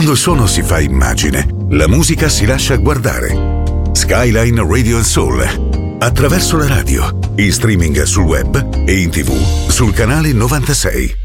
Quando il suono si fa immagine, la musica si lascia guardare. Skyline Radio Soul, attraverso la radio, in streaming sul web e in TV sul canale 96.